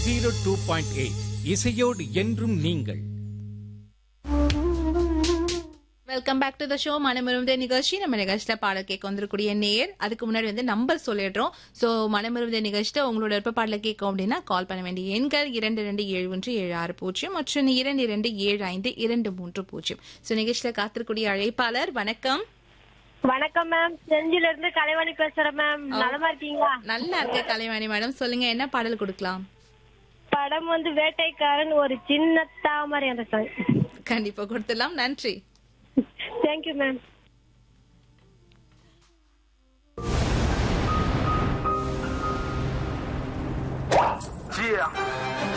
102.8 இசையோடு என்றும் நீங்கள். Welcome back to the show. மனமிருந்த நிகழ்ச்சி. நம்ம நிகழ்ச்சியில பாடல் கேட்க வந்திருக்கூடிய நேர். அதுக்கு முன்னாடி நம்பர் சொல்லிடுறோம். சோ மனமிருந்த நிகழ்ச்சியில உங்களோட விருப்ப பாடல கேட்கும் அப்படின்னா கால் பண்ண வேண்டிய எண்கள் 227176 மற்றும் 227523. சோ நிகழ்ச்சியில காத்திருக்கூடிய அழைப்பாளர் வணக்கம். வணக்கம் மேம், செஞ்சில இருந்து கலைவாணி பேசுறேன் மேம். நலமா இருக்கீங்களா? நல்லா இருக்க கலைவாணி மேடம். சொல்லுங்க, என்ன பாடல் கொடுக்கலாம்? படம் வேட்டைக்காரன் ஒரு சின்ன தாமரை அந்த சாங். கண்டிப்பா கொடுத்துடலாம். நன்றி. Thank you ma'am. Yeah.